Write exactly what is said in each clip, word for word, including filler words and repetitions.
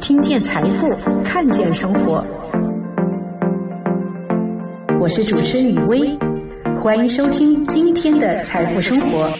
听见财富，看见生活。我是主持人雨薇，欢迎收听今天的财富生活。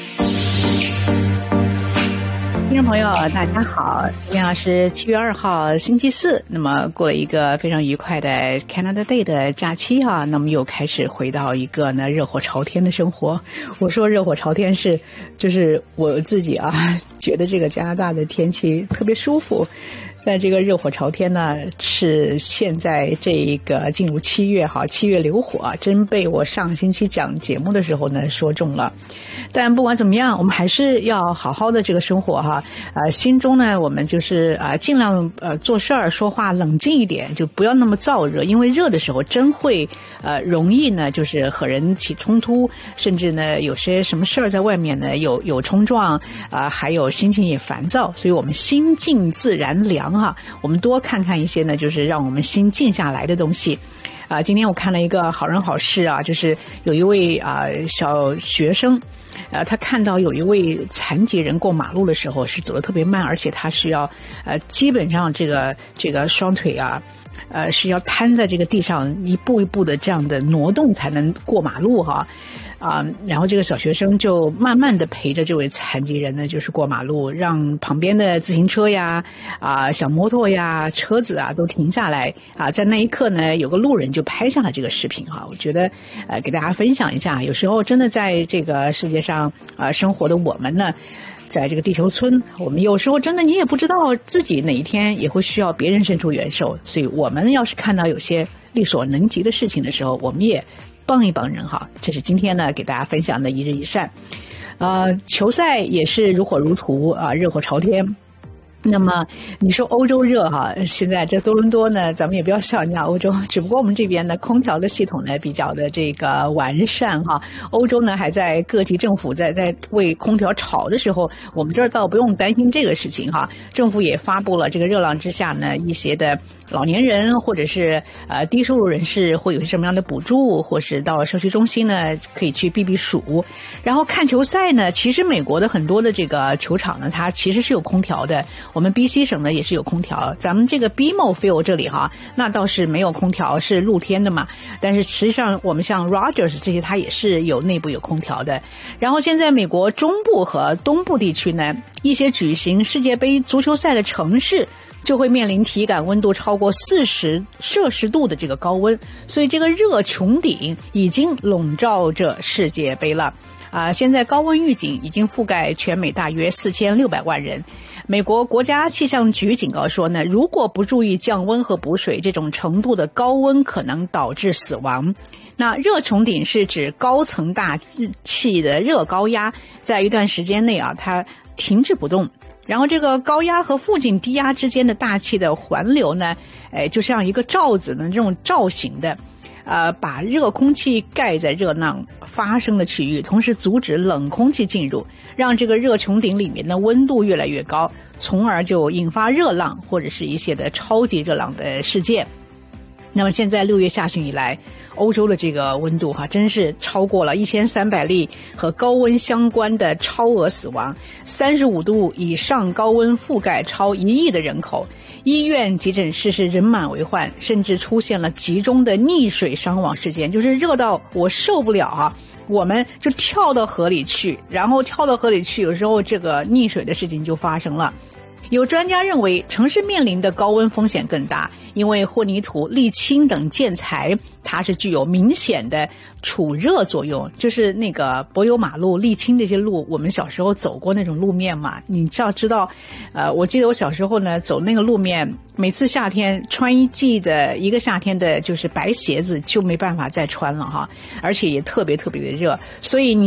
听众朋友大家好，今天是七月二号星期四，那么过了一个非常愉快的 Canada Day 的假期哈、啊，那么又开始回到一个呢热火朝天的生活。我说热火朝天是就是我自己啊觉得这个加拿大的天气特别舒服。但这个热火朝天呢，是现在这个进入七月哈，七月流火，真被我上星期讲节目的时候呢说中了。但不管怎么样，我们还是要好好的这个生活哈，呃，心中呢我们就是啊、呃、尽量呃做事儿说话冷静一点，就不要那么燥热，因为热的时候真会呃容易呢就是和人起冲突，甚至呢有些什么事儿在外面呢有有冲撞啊、呃，还有心情也烦躁，所以我们心静自然凉。哈，我们多看看一些呢，就是让我们心静下来的东西。啊、呃，今天我看了一个好人好事啊，就是有一位啊、呃、小学生，呃，他看到有一位残疾人过马路的时候是走得特别慢，而且他是要呃基本上这个这个双腿啊。呃，是要瘫在这个地上一步一步的这样的挪动才能过马路哈，啊、呃，然后这个小学生就慢慢的陪着这位残疾人呢，就是过马路，让旁边的自行车呀、啊、呃、小摩托呀、车子啊都停下来啊，在那一刻呢，有个路人就拍下了这个视频哈，我觉得呃给大家分享一下，有时候真的在这个世界上啊、呃、生活的我们呢。在这个地球村，我们有时候真的你也不知道自己哪一天也会需要别人伸出援手，所以我们要是看到有些力所能及的事情的时候，我们也帮一帮人哈。这是今天呢给大家分享的一日一善。呃，球赛也是如火如荼啊，热火朝天。那么你说欧洲热哈，现在这多伦多呢，咱们也不要笑人家欧洲，只不过我们这边呢，空调的系统呢比较的这个完善哈。欧洲呢还在各级政府在在为空调吵的时候，我们这儿倒不用担心这个事情哈。政府也发布了这个热浪之下呢，一些的老年人或者是呃低收入人士会有什么样的补助，或是到社区中心呢可以去避避暑。然后看球赛呢，其实美国的很多的这个球场呢，它其实是有空调的。我们 B C 省呢也是有空调，咱们这个 B M O Field 这里哈，那倒是没有空调，是露天的嘛。但是实际上我们像 Rogers 这些，它也是有内部有空调的。然后现在美国中部和东部地区呢，一些举行世界杯足球赛的城市。就会面临体感温度超过四十摄氏度的这个高温，所以这个热穹顶已经笼罩着世界杯了。啊、呃，现在高温预警已经覆盖全美大约四千六百万人。美国国家气象局警告说呢，如果不注意降温和补水，这种程度的高温可能导致死亡。那热穹顶是指高层大气的热高压在一段时间内啊，它停滞不动。然后这个高压和附近低压之间的大气的环流呢，哎，就像一个罩子的这种罩型的，呃，把热空气盖在热浪发生的区域，同时阻止冷空气进入，让这个热穹顶里面的温度越来越高，从而就引发热浪或者是一些的超级热浪的事件。那么现在六月下旬以来，欧洲的这个温度哈、啊，真是超过了一千三百例和高温相关的超额死亡，三十五度以上高温覆盖超一亿的人口，医院急诊室是人满为患，甚至出现了集中的溺水伤亡事件，就是热到我受不了啊，我们就跳到河里去，然后跳到河里去，有时候这个溺水的事情就发生了。有专家认为，城市面临的高温风险更大，因为混凝土、沥青等建材，它是具有明显的储热作用。就是那个柏油马路、沥青这些路，我们小时候走过那种路面嘛，你知道知道，呃，我记得我小时候呢，走那个路面，每次夏天穿一季的一个夏天的就是白鞋子就没办法再穿了哈，而且也特别特别的热，所以你。